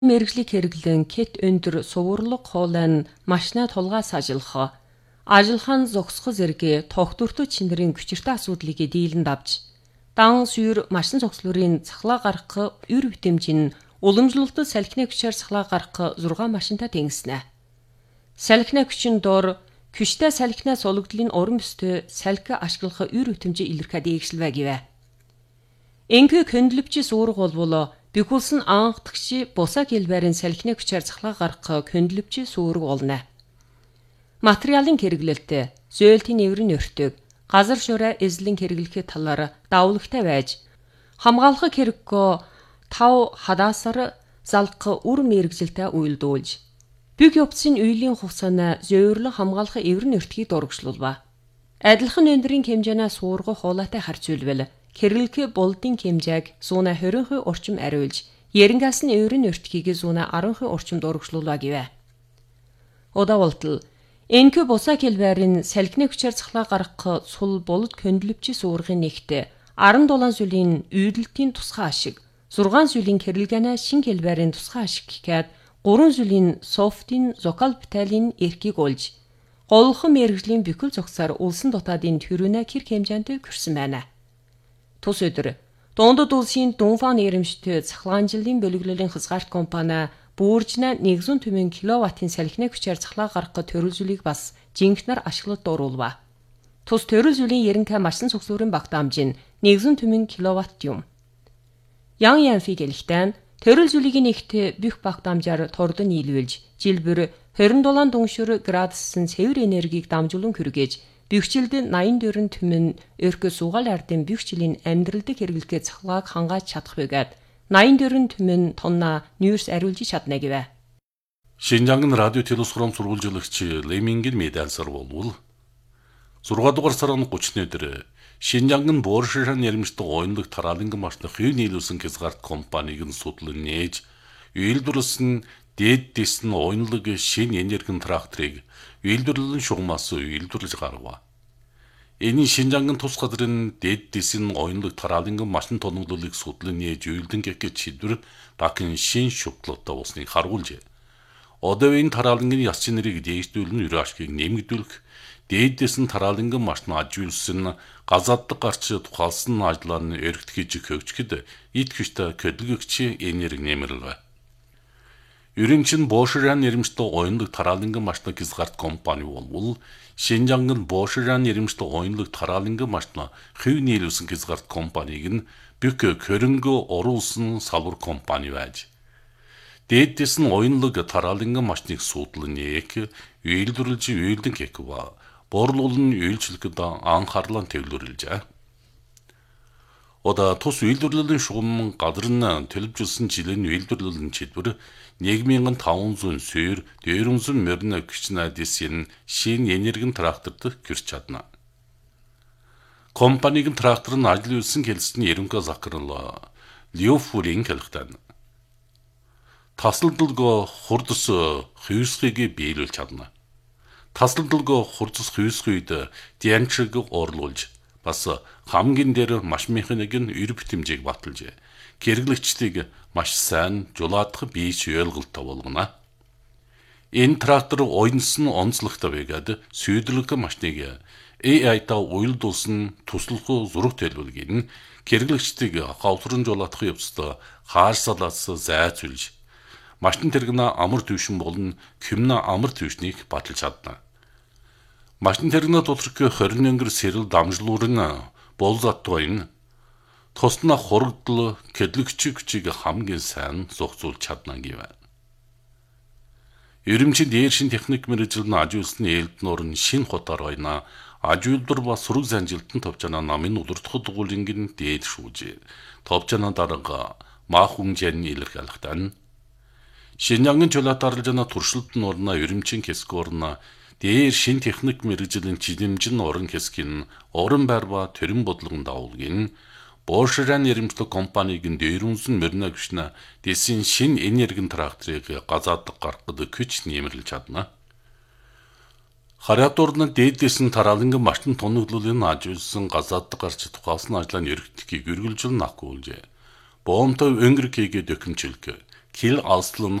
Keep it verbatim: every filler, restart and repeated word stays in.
Мэргэжлийг хэрэглэн кет өндөр сувурлаг хуулайн машина тулгаас ажиллах, ажиллахан зогсох зэрэг тогтвортой чинэрийн хүчиртэй асуудлыг дийлэнд авч, дан сүйр машин зогслуурын цахлаа гаргах эр битэмж нь уламжлалтад салхины хүчээр цахлаа гаргах зургаан машинтай тэнгиснэ. Салхины хүчин дор күштэй салхинаас ологдлын уран бүстэй салхи ашиглах эр битэмжийг илэрхиад эгшлвэ гэвэ. Энхэ хөндлөвчи суург болвол бихүүлсэн анхдагчи бусаг хэлбэрийн салхины хүчээр цахлаа гаргах хөндлөвчи суург болно. Материалын хэрэглэлтэй, зөөлтийн нэврийн өртөг, газар шуурай эзлэн хэрэглэхэд талаар давлагтай байж, хамгаалах хэрэггүй тав хадаасаар залгах үр мэргэжилтэй уйлдуулж, бүх явцын үеийн хугацааны зөөврлөн хамгаалах эврэн өртгийг дурагшлуулва. Адилхан өндрийн хэмжээнээс суургах хуулаатай харьцуулбал хэрэглэх болдын хэмжээг зуна хорин хувь орчим ариулж, ярингаас нь эврэн өртгийг зуна арван хувь орчим дурагшлуулва гэвэ. Удавалтал энэхүү бусаг хэлбэрийн салхины хүчээр цахлаа гаргах сул болд хөндлөвчи суургын нэгт арван дулаан сүлийн үйдэлтийн тусгай ашиг, зургаан сүлийн хэрэглэнэ шин хэлбэрийн тусгай ашиг гэхэд гурван сүлийн софтын зокал биталин эрхийг олж, голхон мэргэжлийн бүхэл зогсоор улсын дотаадын төрөнө хэр хэмжээнд хүрсэн байна. Тус өдөр Дундад улсын Дунфан нэрэмжтэй цахилгаанчлалын бөлөглөлийн хязгаарт компани Бүржнэ нэгдүгээр түмэн киловаттын салхины хүчээр цахлаа гаргах төрөл зүйлийг бас жинхнэр ашиглалт оруулва. Тус төрөл зүйлийн ерөнхий машин цогцлуурын багтаамж нь нэгдүгээр түмэн киловатт юм. Ян Янфи гэлэхтэн төрөл зүйлийн нэгт бүх багтаамжаар тордон нийлүүлж, жилбэр хорин дулаан дүншөр градусын цэвэр энергийг дамжуулан хүргээж, бюхжилд найман дөрвөн түмэн өргө сугаал ардын бюхжилийн амьдралдыг хэрэглэхэд цахлааг хангааж чадах бөгөөд найман дөрвөн түмэн тонна нүүрс ариулж чадна гэвэ. Шинжангын радио телевизором сурвалжуулагч Лемингийн медальсар болвол зургаан дугаар сарын гуравны өдөр Шинжангын Боорширхан нэрмжтэй ойнлог тарааланган машины хувь нийлүүлсэн хязгаарт компаниг нь судлан нээж, үйлдвэрлэсэн дээд дэсн ойнлог шин энергийн тракторыг үйлдвэрлэлийн шугамаас үйлдвэрлэж гаргав. Энэ Шинжангын тус газрын дээд дэсн ойнлог тарааланган машин тоноглолыг судлан нээж үйлдэн гэхэд шийдвэр дахин шин шугдлалтай болсныг харуулжээ. Одоо энэ тараалангын яс чинэрийг дээшлүүлэн ерөө ашгийг нэмэгдүүлэх, дээд дэсн тарааланган машин ажиулсан газааддаг гарч тухайлсан ажлаар нь эргэж хийж хөвчгэд ит хүчтэй хөдөлгөгч энерги нэмэрлэв. Ерөнчин Боорширхан нэрмжтэй ойнлог тарааланган машины хязгаарт компани болвол Шинжангын Боорширхан нэрмжтэй ойнлог тарааланган машины хувь нийлүүлсэн хязгаарт компаниг нь бүх хөрөнгө оруулсан салбар компани байж, дээдээс нь ойнлог тарааланган машиныг судлан нээх, үйлдвэрлэж үйлдэн гэхва, борлуулан үйлчлэхэд анхаарлаа төвлөрүүлжээ. Ода тус үйлдвэрлэлийн шугам газар нь төлөвлөсөн жилийн үйлдвэрлэлийн чиглэлээр нэг мянган таван зуун сүйр, дөрвөн зуун морин өгчнэ дэсийн шин энергийн тракторт гэрч чадна. Компаниг трактор нь ажил үйлсэн хэлсэн ерөнхий захирал Лёфурин хэлэхдээ тасалдалгүй хурдас хүйсгийг биелүүлж чадна. Тасалдалгүй хурдас хүйсгүйд дианчиг орлуулж, бас хамгийн дээр маш механикийн эр битэмжийг баталж, хэрэглэгчдийг маш сайн жулаадах бийж ойлголттой болгоно. Энэ трактор ойнсон онцлогтой байгаад сүйдэрлэх машиныг эй ай-та уйлдуулсан туслах зураг төлөвлөгийг нь хэрэглэгчдийг хавсран жулаадах явцад хаарсалаас зайцуулж, машин тэрэгнэ амар төвшин болон хэмнэ амар төвшнийг баталж чадна. Машин тэрэгнэ доторх хорин өнгөр сэрэл дамжлуурын болзатгойн тусна хургдл кэдлэгч хүчийг хамгийн сайн зохицуулж чадна гэв. Ерөнхий дээр шин техник мэргэжилтэн ажиулсан элднор нь шин хотоор ойна ажиулдар ба сураг занжилтан товчана намын удирдах дугуулингийн дээд шүүж товчана дарга мах хүнжэн илэрхийлэхтэн Шинжангын чөлөөтарлжана туршилтын орна ерөнхий хэсгөрна дээр шин техник мэргэжилтэн чижимжин орон хэсгийн орон байр ба төрийн бодлогон давуулгын Боорширхан нэрмжтэй компаниг нь дөрвөн морин өгчнэ дэсийн шин энергийн тракторыг газаадаг гаргахад хүч нэмэрлэж чадна. Харьяатуурны дээдээс нь тарааланган машин тоноглолын ажиулсан газаадаг гарч тухайлсан ажлаа нь эргэтгэхийг үргэлжлэн нахгуулжээ. Боомтой өнгөр хийгээд өгөмжлөг. Kil Aslın